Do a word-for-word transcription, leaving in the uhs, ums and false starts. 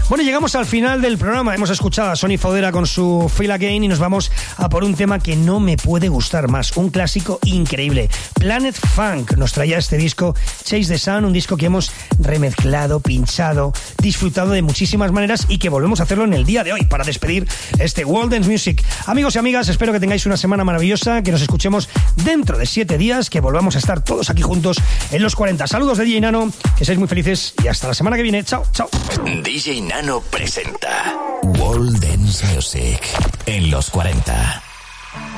Bueno, llegamos al final del programa. Hemos escuchado a Sonny Fodera con su Feel Again y nos vamos a por un tema que no me puede gustar más. Un clásico increíble. Planet Funk nos traía este disco Chase the Sun, un disco que hemos remezclado, pinchado, disfrutado de muchísimas maneras y que volvemos a hacerlo en el día de hoy para despedir este World Dance Music. Amigos y amigas, espero que tengáis una semana maravillosa, que nos escuchemos dentro de siete días, que volvamos a estar todos aquí juntos en los cuarenta. Saludos de D J Nano, que seáis muy felices y hasta la semana que viene. Chao, chao. D J Nano presenta World Dance Music en los cuarenta.